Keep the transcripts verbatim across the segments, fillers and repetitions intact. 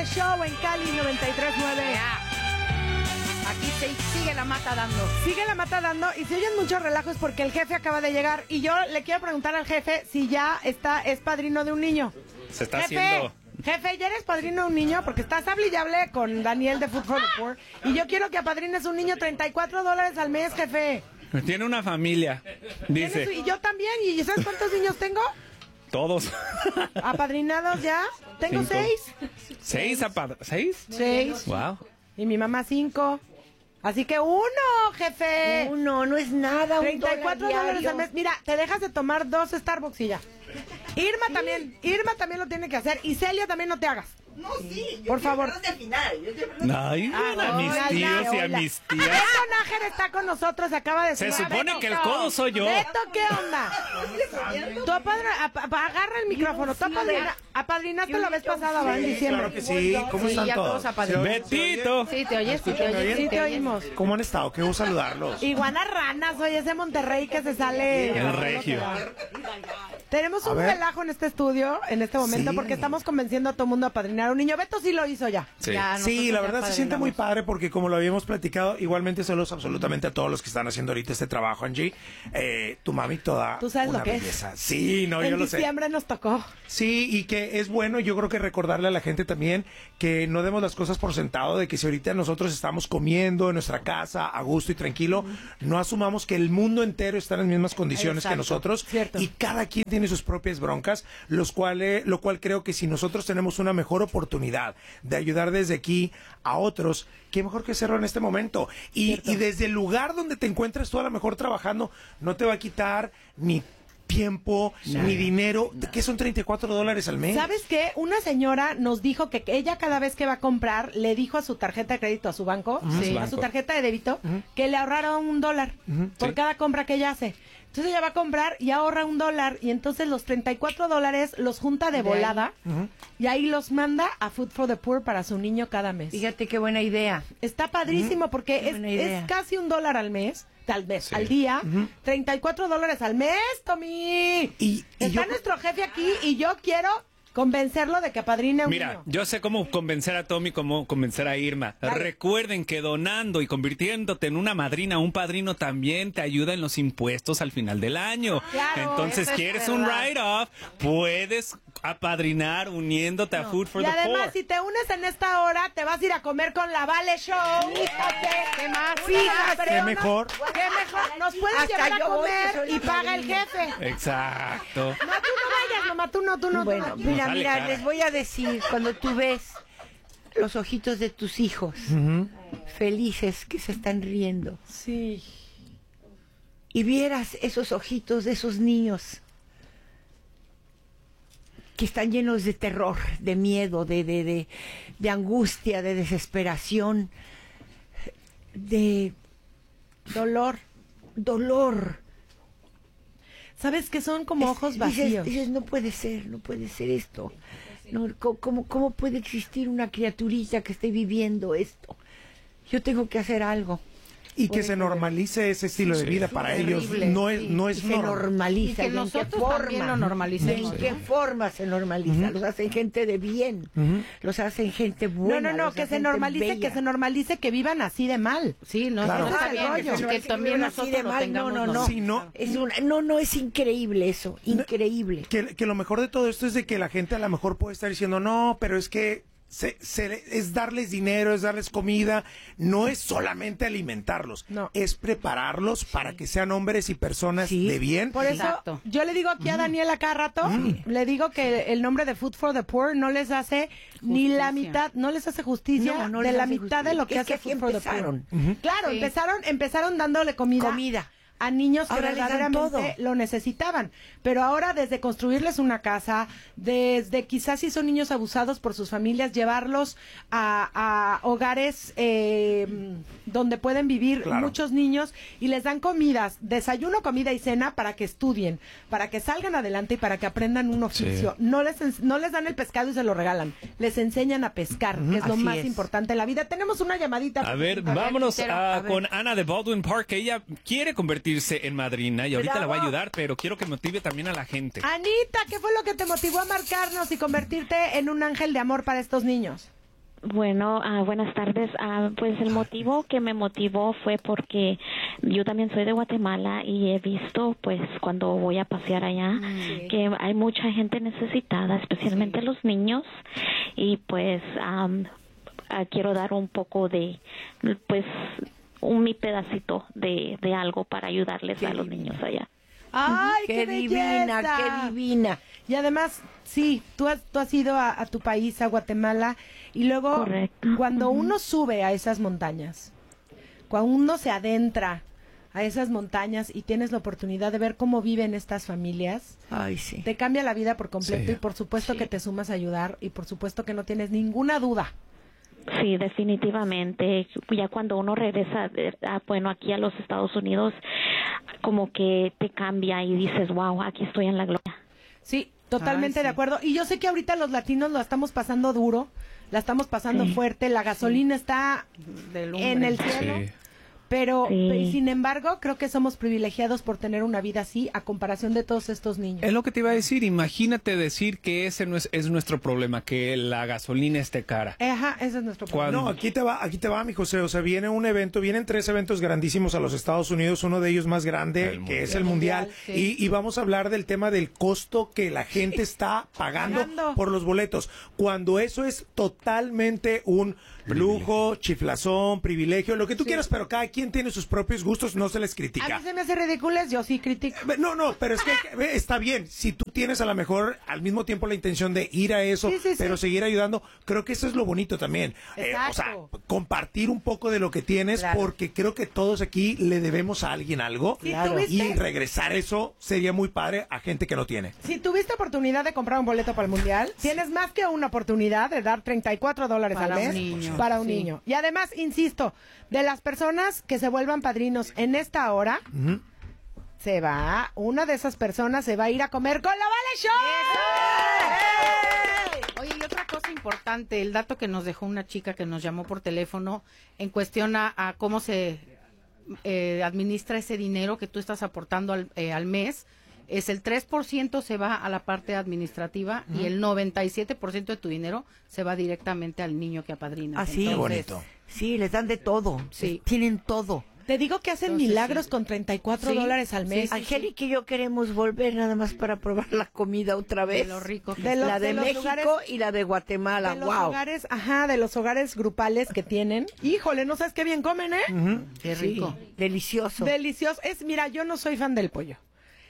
Show en Cali noventa y tres punto nueve. Aquí se sigue la mata dando. Sigue la mata dando y se oyen muchos relajos porque el jefe acaba de llegar y yo le quiero preguntar al jefe si ya está es padrino de un niño. Se está Jefe, haciendo. Jefe, ¿ya eres padrino de un niño? Porque estás hable y hable con Daniel de Food for the Poor y yo quiero que apadrines un niño treinta y cuatro dólares al mes, jefe. Tiene una familia, dice. ¿Tienes? Y yo también. ¿Y sabes cuántos niños tengo? Todos. ¿Apadrinados ya? Tengo Cinco. seis. ¿Seis apad... ¿Seis? Seis. Wow. Y mi mamá cinco. Así que uno, jefe. Uno, no es nada. treinta y cuatro dólares al mes. Mira, te dejas de tomar dos Starbucks y ya. Irma ¿Sí? también. Irma también lo tiene que hacer. Y Celia también no te hagas. No, sí. Por favor. De final, yo Ay, ah, a mis hola, tíos y a hola. mis tías. Beto Nájer está con nosotros, acaba de Se sumar. supone Beto. que el codo soy yo. Beto, ¿qué onda? Tú apadrina, ap ap agarra el micrófono. Tú apadrina, apadrinaste la vez pasada, ¿va? En diciembre. Claro que sí. ¿Cómo Sí, están ya todos? todos apadrinados. Betito. Sí, te oyes, sí, te ¿Me oyes. oyen? Sí, te oímos. ¿Cómo han estado? Qué gusto saludarlos. Iguana Ranas, oye, ese Monterrey que se sale. El regio. Tenemos A un ver. relajo en este estudio, en este momento, Sí. porque estamos convenciendo a todo mundo a padrinar a un niño. Beto sí lo hizo ya. Sí. Ya, Sí, nosotros la ya verdad se siente padrinamos. muy padre porque como lo habíamos platicado, igualmente saludos absolutamente a todos los que están haciendo ahorita este trabajo, Angie. Eh, tu mami toda ¿Tú sabes una lo que es? belleza. Sí, no, en yo lo sé. diciembre nos tocó. Sí, y que es bueno, yo creo que recordarle a la gente también que no demos las cosas por sentado, de que si ahorita nosotros estamos comiendo en nuestra casa a gusto y tranquilo, no asumamos que el mundo entero está en las mismas condiciones Exacto, que nosotros cierto. y cada quien tiene sus propias broncas, los cuales, lo cual creo que si nosotros tenemos una mejor oportunidad de ayudar desde aquí a otros, qué mejor que hacerlo en este momento. Y, y desde el lugar donde te encuentres tú a lo mejor trabajando, no te va a quitar ni tiempo, Nada. ni dinero, que son treinta y cuatro dólares al mes. ¿Sabes qué? Una señora nos dijo que ella cada vez que va a comprar le dijo a su tarjeta de crédito, a su banco, Sí. a su Banco. tarjeta de débito, que le ahorrara un dólar por Sí. cada compra que ella hace. Entonces ella va a comprar y ahorra un dólar y entonces los treinta y cuatro dólares los junta de De volada y ahí los manda a Food for the Poor para su niño cada mes. Fíjate qué buena idea. Está padrísimo porque Qué es, buena idea. es casi un dólar al mes, tal vez, Sí. al día, treinta y cuatro dólares al mes, Tommy. Y- y Está yo- nuestro jefe aquí y yo quiero convencerlo de que apadrine a un Mira, niño. yo sé cómo convencer a Tommy, cómo convencer a Irma. Dale. Recuerden que donando y convirtiéndote en una madrina o un padrino también te ayuda en los impuestos al final del año. Claro, Entonces, eso es ¿quieres un verdad. write-off? Puedes apadrinar uniéndote a Food for Y the además, Poor. si te unes en esta hora, te vas a ir a comer con la Vale Show. Fíjate, ¿qué más? Fíjate, Qué una- mejor. ¿Qué mejor? Nos puedes Hasta llevar a yo voy, que comer soy y la paga el madrina. jefe. Exacto. No, tú no vayas, mamá, tú no, tú no. Bueno, tú no. mira, sale mira, cara. les voy a decir, cuando tú ves los ojitos de tus hijos felices que se están riendo Sí. y vieras esos ojitos de esos niños que están llenos de terror, de miedo, de, de, de, de angustia, de desesperación, de Dolor. dolor. ¿Sabes que son como Es- ojos dices- vacíos? Dices, no puede ser, no puede ser esto. No, ¿cómo, cómo, cómo puede existir una criaturita que esté viviendo esto? Yo tengo que hacer algo. Y que se normalice ese estilo de vida para ellos. Terrible, No es, sí. no Y es se normal. normaliza. Y que ¿y en qué nosotros forma? también lo normalicemos. ¿Y en qué forma se normaliza? Los hacen gente de bien. Los hacen gente No, buena. no, no, los que hacen se gente normalice, bella. que se normalice que vivan así de mal. Sí, no, Claro. eso está Ah, bien, no, que, que que se también vivan así nosotros de lo mal, tengamos. no, no, no. Sí, no. Es una, no, no, es increíble eso. Increíble. Que, que lo mejor de todo esto es de que la gente a lo mejor puede estar diciendo, no, pero es que se, se, es darles dinero, es darles comida, no es solamente alimentarlos, No. es prepararlos para que sean hombres y personas Sí. de bien. Por eso Exacto. yo le digo aquí a Daniela cada rato, le digo que el nombre de Food for the Poor no les hace ni la mitad, no les hace justicia No, no de les la hace mitad justicia. de lo que Es hace que así Food for the Poor. empezaron. Claro, Sí. empezaron empezaron dándole comida. Comida. A niños que Ahora les dan verdaderamente todo. lo necesitaban. Pero ahora desde construirles una casa, desde quizás si son niños abusados por sus familias, llevarlos a, a hogares eh, donde pueden vivir Claro. muchos niños y les dan comidas, desayuno, comida y cena para que estudien, para que salgan adelante y para que aprendan un oficio. Sí. No les ens- no les dan el pescado y se lo regalan, les enseñan a pescar, que es lo Así más es. importante en la vida. Tenemos una llamadita. A ver, A ver, vámonos Quintero, a- a ver. con Ana de Baldwin Park, que ella quiere convertirse en madrina y ahorita Bravo. la va a ayudar, pero quiero que motive también a la gente. Anita, ¿qué fue lo que te motivó a marcarnos y convertirte en un ángel de amor para estos niños? Bueno, uh, buenas tardes. Uh, pues el motivo que me motivó fue porque yo también soy de Guatemala y he visto, pues, cuando voy a pasear allá, sí. que hay mucha gente necesitada, especialmente sí. los niños, y pues um, uh, quiero dar un poco de, pues, un mi pedacito de, de algo para ayudarles qué a los niños allá. ¡Ay, qué, qué divina, qué divina! Y además, sí, tú has, tú has ido a, a tu país, a Guatemala, y luego correcto. Cuando uh-huh. uno sube a esas montañas, cuando uno se adentra a esas montañas y tienes la oportunidad de ver cómo viven estas familias, ay, sí. te cambia la vida por completo sí. y por supuesto sí. que te sumas a ayudar y por supuesto que no tienes ninguna duda. Sí, definitivamente. Ya cuando uno regresa, ah, bueno, aquí a los Estados Unidos, como que te cambia y dices, wow, aquí estoy en la gloria. Sí, totalmente Ay, sí. de acuerdo. Y yo sé que ahorita los latinos lo estamos pasando duro, la estamos pasando sí. fuerte, la gasolina sí. está en el cielo. Sí. Pero, sí. pero, sin embargo, creo que somos privilegiados por tener una vida así a comparación de todos estos niños. Es lo que te iba a decir. Imagínate decir que ese no es, es nuestro problema, que la gasolina esté cara. Ajá, ese es nuestro problema. No, aquí te va, aquí te va, mi José. O sea, viene un evento, vienen tres eventos grandísimos a los Estados Unidos, uno de ellos más grande, el que es el, el Mundial. mundial sí. y, y vamos a hablar del tema del costo que la gente está pagando, pagando por los boletos. Cuando eso es totalmente un lujo, chiflazón, privilegio, lo que tú sí. quieras, pero cada quien tiene sus propios gustos, no se les critica. A mí se me hace ridículo, yo sí critico. No, no, pero es que está bien. Si tú tienes a lo mejor al mismo tiempo la intención de ir a eso, sí, sí, pero sí. seguir ayudando, creo que eso es lo bonito también. Eh, o sea, compartir un poco de lo que tienes, claro. porque creo que todos aquí le debemos a alguien algo. Sí, claro. Y regresar eso sería muy padre a gente que no tiene. Si tuviste oportunidad de comprar un boleto para el Mundial, sí. tienes más que una oportunidad de dar treinta y cuatro dólares para al mes un niño. para un sí. niño. Y además, insisto, de las personas que se vuelvan padrinos en esta hora, uh-huh. se va, una de esas personas se va a ir a comer con la Vale Show. ¡Eh! Oye, y otra cosa importante, el dato que nos dejó una chica que nos llamó por teléfono en cuestión a, a cómo se eh, administra ese dinero que tú estás aportando al, eh, al mes. Es el tres por ciento se va a la parte administrativa uh-huh. y el noventa y siete por ciento de tu dinero se va directamente al niño que apadrinas. Así, Qué bonito. Sí, les dan de todo. Sí. Tienen todo. Te digo que hacen Entonces, milagros sí. con treinta y cuatro sí, dólares al mes. Sí, sí, Angélica y yo queremos volver nada más para probar la comida otra vez. De lo rico. De los, la de, de México lugares, y la de Guatemala. De los wow. hogares, ajá, de los hogares grupales que tienen. Híjole, no sabes qué bien comen, ¿eh? Uh-huh. Qué rico. Sí, delicioso. Delicioso. Es, mira, yo no soy fan del pollo.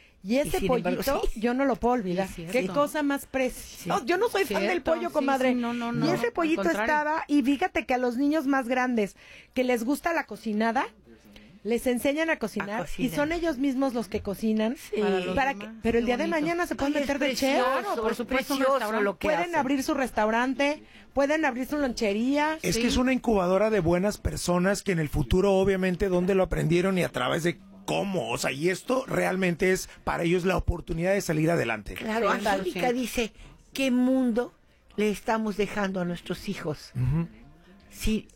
Y ese y pollito, embargo, sí. yo no lo puedo olvidar. Sí, Qué cosa más preciosa. Sí. No, yo no soy fan ¿Cierto? del pollo, comadre. Sí, sí, no, no, no, y ese pollito estaba, y fíjate que a los niños más grandes que les gusta la cocinada, les enseñan a cocinar, a y son ellos mismos los que cocinan. Sí. Para para que, pero el día bonito. de mañana se pueden Ay, meter de chef. Claro, por supuesto, un lo que pueden hacen. abrir su restaurante, pueden abrir su lonchería. Es sí. que es una incubadora de buenas personas que en el futuro, obviamente, donde lo aprendieron y a través de cómo, o sea, y esto realmente es para ellos la oportunidad de salir adelante. Claro, sí, Angélica sí. dice, ¿qué mundo le estamos dejando a nuestros hijos? Uh-huh. Sí,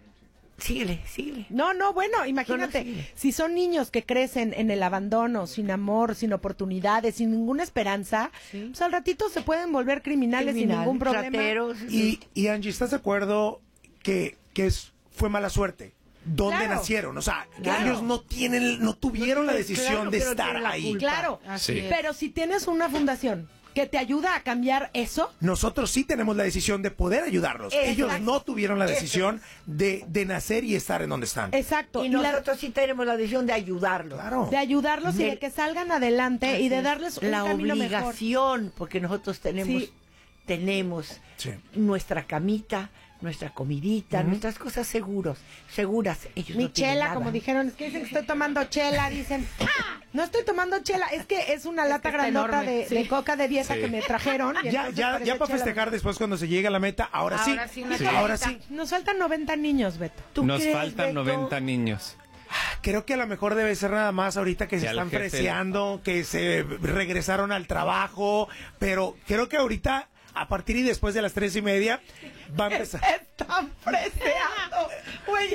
síguele, síguele. No, no, bueno, imagínate, no, no, si son niños que crecen en el abandono, sin amor, sin oportunidades, sin ninguna esperanza, sí. pues al ratito se pueden volver criminales Criminal, sin ningún problema. Rateros, y, y Angie, ¿estás de acuerdo que, que es, fue mala suerte? ¿Dónde claro. nacieron? O sea, claro. ellos no tienen, no tuvieron no, la decisión claro, de estar ahí. Claro, sí. pero si tienes una fundación que te ayuda a cambiar eso, nosotros sí tenemos la decisión de poder ayudarlos. Exacto. Ellos no tuvieron la decisión de, de nacer y estar en donde están. Exacto. Y, y nosotros la, sí tenemos la decisión de ayudarlos. Claro. De ayudarlos de, y de que salgan adelante y de darles un la camino obligación, mejor. Porque nosotros tenemos, sí. tenemos sí. nuestra camita, nuestra comidita, uh-huh. nuestras cosas seguros, seguras. Ellos Mi no tienen chela, nada. como dijeron, es que dicen que estoy tomando chela, dicen, ¡ah! No estoy tomando chela, es que es una es lata grandota de, sí. de coca de dieta sí. que me trajeron. Y ya, ya, ya para festejar después cuando se llegue a la meta, ahora, ahora sí, sí, sí. ahora sí. Nos faltan noventa niños, Beto. Nos crees, faltan Beto? noventa niños. Creo que a lo mejor debe ser nada más ahorita que se ya están freseando, que se regresaron al trabajo, pero creo que ahorita, a partir y después de las tres y media, va a empezar. Están freseando, güey,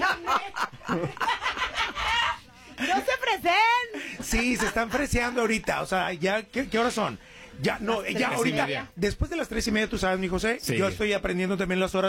¡no se fresen! Sí, se están freseando ahorita, o sea, ya, ¿qué, qué horas son? Ya, no, ya ahorita, después de las tres y media, tú sabes, mi José, sí. yo estoy aprendiendo también las horas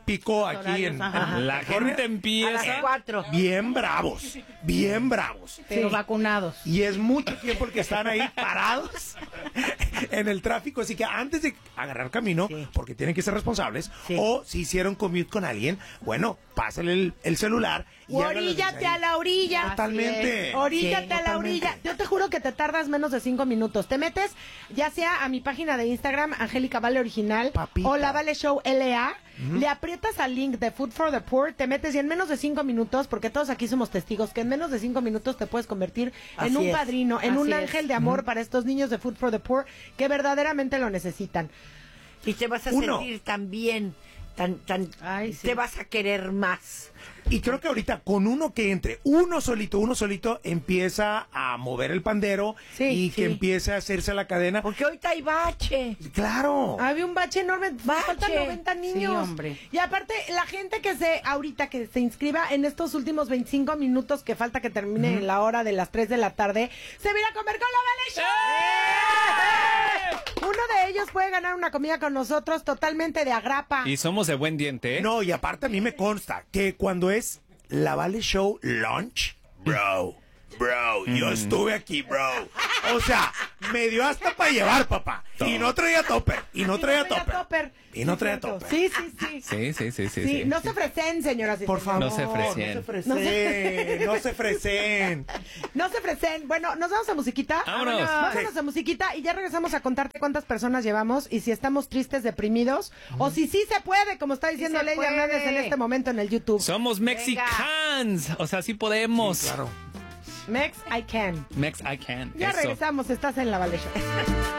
pico aquí en, Ajá. en La gente A empieza. las cuatro. bien bravos, bien bravos. Pero Sí. vacunados. Y es mucho tiempo el que están ahí parados en el tráfico. Así que antes de agarrar camino, Sí. porque tienen que ser responsables, Sí. o si hicieron commute con alguien, bueno, pásenle el, el celular. Y háganlo desde Oríllate ahí. a la orilla. Totalmente. Oríllate Sí, a la totalmente. orilla. Yo te juro que te tardas menos de cinco minutos. Te metes ya sea a mi página de Instagram, Angélica Vale Original, Papita. o La Vale Show L A. Le aprietas al link de Food for the Poor, te metes y en menos de cinco minutos, porque todos aquí somos testigos, que en menos de cinco minutos te puedes convertir Así en un es. padrino, en Así un es. ángel de amor para estos niños de Food for the Poor que verdaderamente lo necesitan. Y te vas a Uno. sentir tan bien, tan, tan, Ay, sí. te vas a querer más. Y creo que ahorita con uno que entre, uno solito, uno solito, empieza a mover el pandero Sí, y que sí. empiece a hacerse la cadena. Porque ahorita hay bache. Claro. Había un bache enorme, Bache. faltan noventa niños. Sí, hombre. Y aparte, la gente que se, ahorita que se inscriba en estos últimos veinticinco minutos que falta que termine en la hora de las tres de la tarde, se viene a comer con la Vale Show. Uno de ellos puede ganar una comida con nosotros totalmente de agrapa. Y somos de buen diente, ¿eh? No, y aparte a mí me consta que cuando es la Vale Show Lunch, bro, bro, yo estuve aquí, bro. O sea, me dio hasta para llevar, papá. Y no traía topper, y no traía topper. Y no Sí, traía cierto. topper. Sí, sí, sí. Sí, sí, sí, sí. Sí, sí. no se ofrecen, señoras y Por favor, No se ofrecen. No se ofrecen, no se ofrecen. No se ofrecen. Bueno, nos vamos a musiquita. Vámonos. Vámonos a musiquita y ya regresamos a contarte cuántas personas llevamos y si estamos tristes, deprimidos o si sí se puede, como está diciendo se Lady puede. Hernández en este momento en el YouTube. Somos Mexicans. O sea, sí podemos. Claro. Mex, I can. Mex, I can. Ya Eso. regresamos, estás en la Vale Show.